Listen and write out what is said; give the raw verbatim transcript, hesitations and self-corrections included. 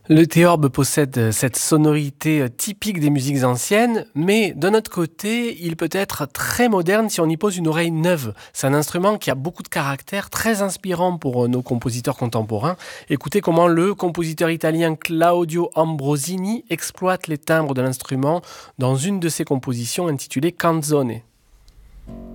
Le théorbe possède cette sonorité typique des musiques anciennes, mais d'un autre côté, il peut être très moderne si on y pose une oreille neuve. C'est un instrument qui a beaucoup de caractère, très inspirant pour nos compositeurs contemporains. Écoutez comment le compositeur italien Claudio Ambrosini exploite les timbres de l'instrument dans une de ses compositions intitulée Canzone.